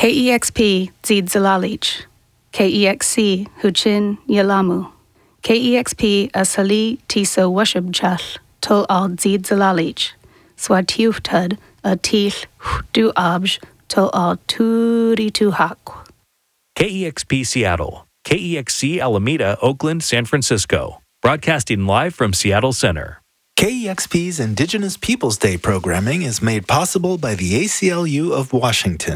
KEXP Zid Zalalich, KEXC Huchin Yalamu, KEXP Asali Tiso Washubchal, Tul Al Zid Zalalich, Swatiuftud a Til Du Abj, Tul Al Turi Tuhak. KEXP Seattle, KEXC Alameda, Oakland, San Francisco. Broadcasting live from Seattle Center. KEXP's Indigenous Peoples Day programming is made possible by the ACLU of Washington.